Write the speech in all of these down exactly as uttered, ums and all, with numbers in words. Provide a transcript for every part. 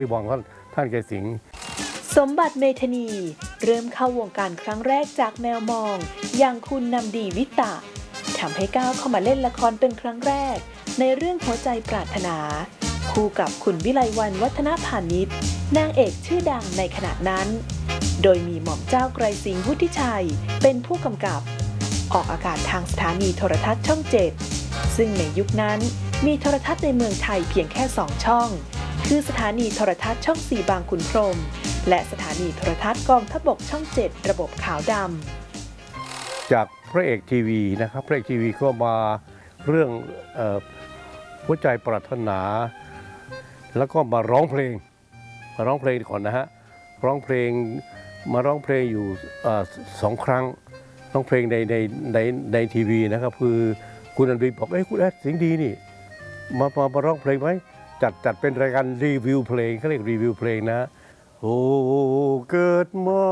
พี่บองท่านท่านแกสิงห์สมบัติเมธานีเริ่มเข้าวงการครั้งแรกจากแมวมองอย่างคุณนำดีวิตะทำให้ก้าวเข้ามาเล่นละครเป็นครั้งแรกในเรื่องหัวใจปรารถนาคู่กับคุณวิไลวรรณวัฒนพานิชนางเอกชื่อดังในขณะนั้นโดยมีหม่อมเจ้าไกรสิงห์วุฒิชัยเป็นผู้กำกับออกอากาศทางสถานีโทรทัศน์ช่องเจ็ดซึ่งในยุคนั้นมีโทรทัศน์ในเมืองไทยเพียงแค่สองช่องคือสถานีโทรทัศน์ช่องสี่บางขุนพรหมและสถานีโทรทัศน์กองทัพบกช่องเจ็ดระบบขาวดำจากพระเอกทีวีนะครับพระเอกทีวีก็มาเรื่องเอ่อหัวใจปรารถนาแล้วก็มาร้องเพลงมาร้องเพลงก่อนนะฮะร้องเพลงมาร้องเพลงอยู่สองครั้งร้องเพลงในในในในทีวีนะครับคือคุณอันดีบอกเอ้ยคุณแอดสิงห์ดีนี่มามามาร้องเพลงไหมจัดจัดเป็นรายการรีวิวเพลงเขาเรียกรีวิวเพลงนะโอ้เกิดมา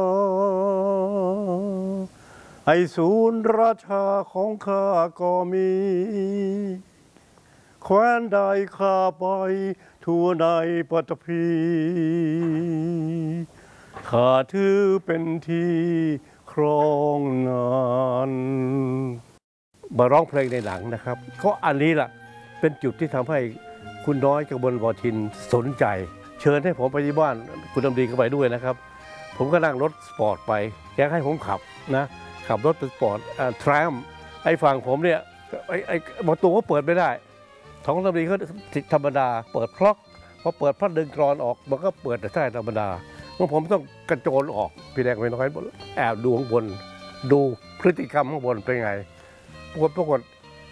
ไอศูนย์ราชาของข้าก็มีแคว้นใดข้าไปทั่วในปัตภีข้าถือเป็นที่ครองนานมาร้องเพลงในหนังนะครับก็อันนี้ล่ะเป็นจุดที่ทำให้คุณน้อยกมลวทินสนใจเชิญให้ผมไปที่บ้านคุณดำดีก็ไปด้วยนะครับผมก็นั่งรถสปอร์ตไปแกให้ผมขับนะขับรถเป็นสปอร์ตทรัมไอ้ฝั่งผมเนี่ยไอ้ไอ้ประตูก็เปิดไม่ได้ท้องดำดีก็ธรรมดาเปิดพล็อกพอเปิดพัดดึงกรอนออกมันก็เปิดแต่ใต้ธรรมดาเมื่อผมต้องกระโจนออกพี่แดงไปน้อยแอบดูข้างบนดูพฤติกรรมข้างบนเป็นไงปรากฏปรากฏ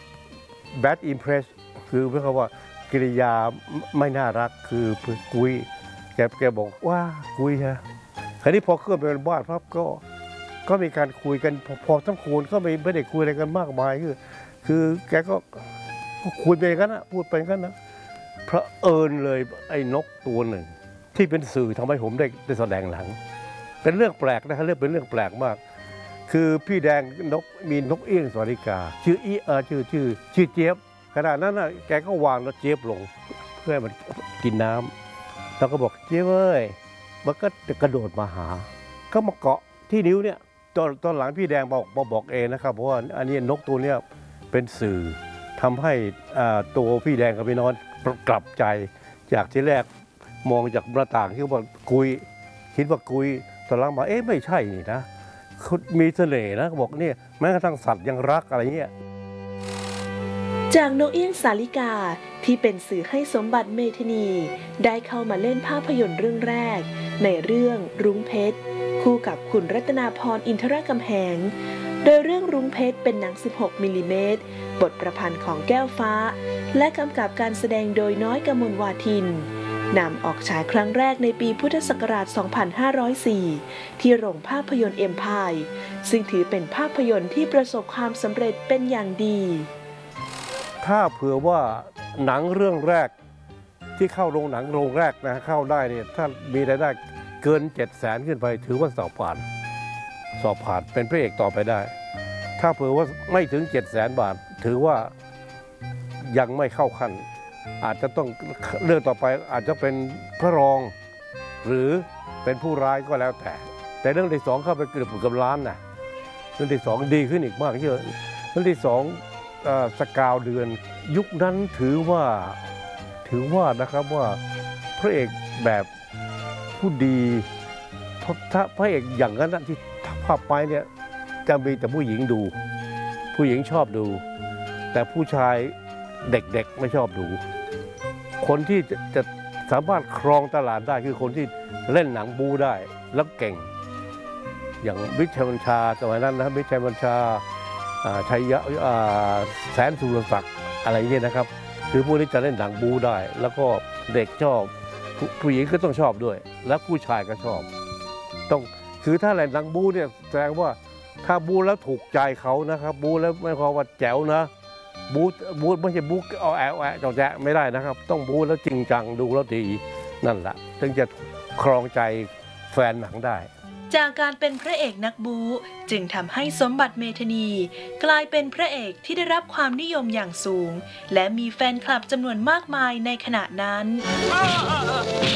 bad impress คือเพราะว่ากิริยาไม่น่ารักคือกุยแกแกบอกว่ากุยฮะคราวนี้พอเคลื่อนไปเป็นบ้านพับก็ก็มีการคุยกันพอทั้งคูณก็ไม่ไม่ได้คุยอะไรกันมากมายคือคือแกก็คุยไปกันนะพูดไปกันนะเพราะเอิญเลยไอ้นกตัวหนึ่งที่เป็นสื่อทำให้ผมได้ได้แสดงหนังเป็นเรื่องแปลกนะครับเรื่องเป็นเรื่องแปลกมากคือพี่แดงนกมีนกเอี้ยงสวัสดิกาชื่ออีเออชื่อชื่อชื่อเจี๊ยบขณะนั้นน่ะแกก็วางแล้วเจี๊ยบลงเพื่อให้มันกินน้ำแล้วก็บอกเจี๊ยบเอ้ยมันก็จะกระโดดมาหาก็มาเกาะที่นิ้วเนี่ยตอนตอนหลังพี่แดงบอกบอกบอกเองนะครับเพราะว่าอันนี้นกตัวเนี้ยเป็นสื่อทำให้ตัวพี่แดงกับพี่น้อยกลับใจจากที่แรกมองจากหน้าต่างคิดว่ากุยคิดว่ากุยตอนหลังมาเอ๊ะไม่ใช่นี่นะมีเสน่ห์นะบอกเนี่ยแม้กระทั่งสัตว์ยังรักอะไรเงี้ยจากนกเอี้ยงสาลิกาที่เป็นสื่อให้สมบัติเมธานีได้เข้ามาเล่นภาพยนตร์เรื่องแรกในเรื่องรุ้งเพชรคู่กับคุณรัตนาพรอินทรกำแหงโดยเรื่องรุ้งเพชรเป็นหนังสิบหกมิลลิเมตรบทประพันธ์ของแก้วฟ้าและกำกับการแสดงโดยน้อยกมลวาทินนำออกฉายครั้งแรกในปีพุทธศักราช สองพันห้าร้อยสี่ ที่โรงภาพยนตร์เอ็มไพร์ซึ่งถือเป็นภาพยนตร์ที่ประสบความสำเร็จเป็นอย่างดีถ้าเผื่อว่าหนังเรื่องแรกที่เข้าโรงหนังโรงแรกนะเข้าได้เนี่ยถ้ามีรายได้เกินเจ็ดแสนขึ้นไปถือว่าสอบผ่านสอบผ่านเป็นพระเอกต่อไปได้ถ้าเผื่อว่าไม่ถึงเจ็ดแสนบาทถือว่ายังไม่เข้าขั้นอาจจะต้องเรื่องต่อไปอาจจะเป็นพระรองหรือเป็นผู้ร้ายก็แล้วแต่แต่เรื่องที่สองเข้าไปเกือบเกือบล้านนะเรื่องที่สองดีขึ้นอีกมากเยอะเรื่องที่สองสกาวเดือนยุคนั้นถือว่าถือว่านะครับว่าพระเอกแบบผู้ดีถ้าพระเอกอย่างนั้นที่ภาพไปเนี่ยจะมีแต่ผู้หญิงดูผู้หญิงชอบดูแต่ผู้ชายเด็กๆไม่ชอบดูคนที่จะจะสามารถครองตลาดได้คือคนที่เล่นหนังบูได้แล้วเก่งอย่างวิชัยบัญชาสมัยนั้นนะวิชัยบัญชาชัยยะแสนสุรศักดิ์อะไรอย่างเงี้ยนะครับคือพวกนี้จะเล่นหนังบูได้แล้วก็เด็กชอบผู้หญิงก็ต้องชอบด้วยและผู้ชายก็ชอบต้องคือถ้าเล่นหนังบูเนี่ยแสดงว่าถ้าบูแล้วถูกใจเขานะครับบูแล้วไม่พอว่าแจ๋วนะบูบูไม่ใช่บูเอาแอบแอบจองแจ๊ไม่ได้นะครับต้องบูแล้วจริงจังดูแล้วดีนั่นแหละถึงจะครองใจแฟนหนังได้จากการเป็นพระเอกนักบู๊จึงทำให้สมบัติเมธานีกลายเป็นพระเอกที่ได้รับความนิยมอย่างสูงและมีแฟนคลับจำนวนมากมายในขณะนั้น